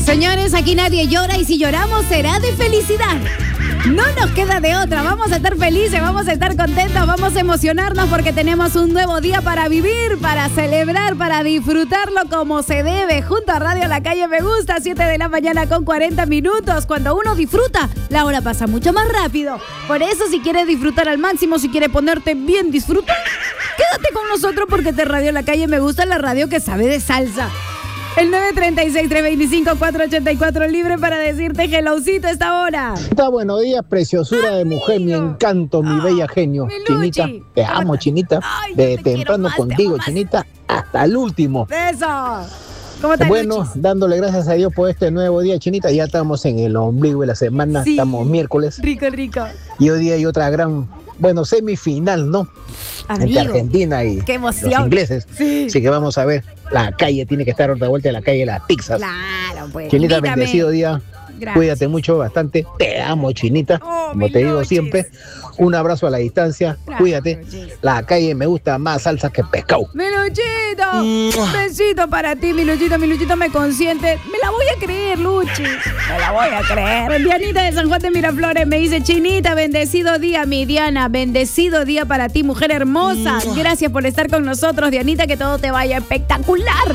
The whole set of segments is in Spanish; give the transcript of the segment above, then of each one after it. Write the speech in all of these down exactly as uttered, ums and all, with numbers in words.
Señores, aquí nadie llora y si lloramos será de felicidad. No nos queda de otra, vamos a estar felices, vamos a estar contentos, vamos a emocionarnos porque tenemos un nuevo día para vivir, para celebrar, para disfrutarlo como se debe. Junto a Radio La Calle Me Gusta, siete de la mañana con cuarenta minutos. Cuando uno disfruta, la hora pasa mucho más rápido. Por eso, si quieres disfrutar al máximo, si quieres ponerte bien, disfruta, quédate con nosotros porque te Radio La Calle Me Gusta, la radio que sabe de salsa. El nueve tres seis, tres dos cinco, cuatro ocho cuatro libre para decirte helloucito a esta hora. Está buenos días, preciosura Amigo. de mujer, mi encanto, mi oh, bella genio. Mi Chinita, te amo, Chinita. Ay, de te temprano más, contigo, Chinita, hasta el último. Eso. ¿Cómo estás, Bueno, Luchis? dándole gracias a Dios por este nuevo día, Chinita. Ya estamos en el ombligo de la semana, Sí. estamos miércoles. Rico, rico. Y hoy día hay otra gran, bueno, semifinal, ¿no? Amigo, entre Argentina y qué emoción. los ingleses. Sí. Así que vamos a ver, la calle tiene que estar otra vuelta en la calle de las pizzas. Claro, pues. Chinita, Invítame. bendecido día. Gracias. Cuídate mucho, bastante. Te amo, Chinita. Oh, Como mi te digo Luchis. siempre, un abrazo a la distancia. Gracias, Cuídate. Luchis. La calle me gusta más salsa que pescado. Mi Luchito, un besito para ti, mi Luchito, mi Luchito me consiente. Me la voy a creer, Luchi. Me la voy a creer. Dianita de San Juan de Miraflores me dice, Chinita, bendecido día, mi Diana. Bendecido día para ti, mujer hermosa. Gracias por estar con nosotros, Dianita, que todo te vaya espectacular.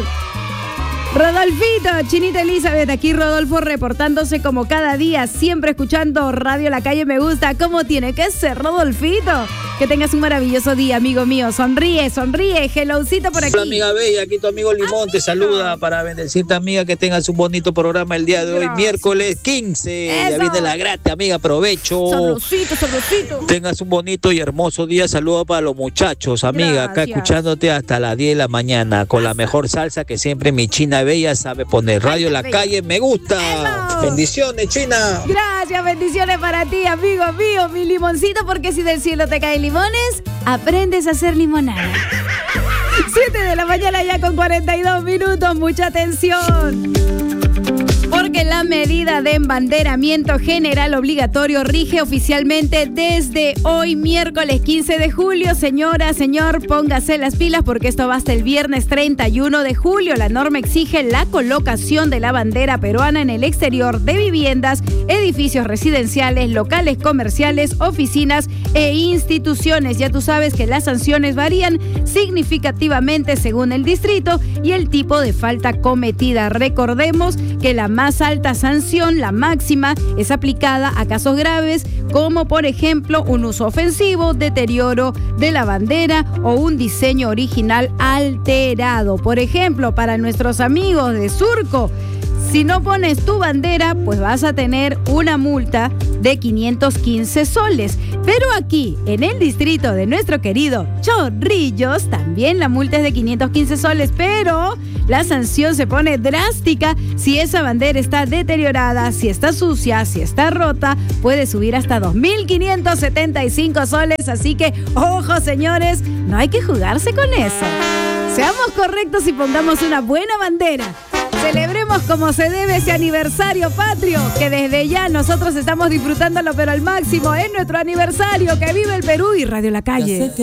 Rodolfito, Chinita Elizabeth, aquí Rodolfo reportándose como cada día, siempre escuchando Radio La Calle Me Gusta. ¿Cómo tiene que ser, Rodolfito? Que tengas un maravilloso día, amigo mío. Sonríe, sonríe. Helloucito por aquí. Hola, amiga bella, aquí tu amigo Limón te saluda para bendecirte, amiga, que tengas un bonito programa el día de hoy, Gracias. miércoles quince. Eso. Ya viene la grata, amiga, aprovecho. Sabrosito, sabrosito. Tengas un bonito y hermoso día. Saludos para los muchachos, amiga, acá Gracias. escuchándote hasta las diez de la mañana con la mejor salsa que siempre mi China Bella sabe poner. Radio Ay, La bella. Calle Me Gusta. Eso. Bendiciones, China. Gracias, bendiciones para ti, amigo mío, mi limoncito, porque si del cielo te caen limones, aprendes a hacer limonada. siete de la mañana ya con cuarenta y dos minutos, mucha atención. Porque la medida de embanderamiento general obligatorio rige oficialmente desde hoy, miércoles quince de julio. Señora, señor, póngase las pilas porque esto va hasta el viernes treinta y uno de julio. La norma exige la colocación de la bandera peruana en el exterior de viviendas, edificios residenciales, locales comerciales, oficinas e instituciones. Ya tú sabes que las sanciones varían significativamente según el distrito y el tipo de falta cometida. Recordemos que la más alta sanción, la máxima, es aplicada a casos graves como por ejemplo un uso ofensivo, deterioro de la bandera o un diseño original alterado. Por ejemplo, para nuestros amigos de Surco, si no pones tu bandera, pues vas a tener una multa de quinientos quince soles. Pero aquí, en el distrito de nuestro querido Chorrillos, también la multa es de quinientos quince soles, pero la sanción se pone drástica si esa bandera está deteriorada, si está sucia, si está rota, puede subir hasta dos mil quinientos setenta y cinco soles. Así que, ojo, señores, no hay que jugarse con eso. Seamos correctos y pongamos una buena bandera. Celebremos como se debe ese aniversario patrio, que desde ya nosotros estamos disfrutándolo, pero al máximo. Es nuestro aniversario. Que vive el Perú y Radio La Calle.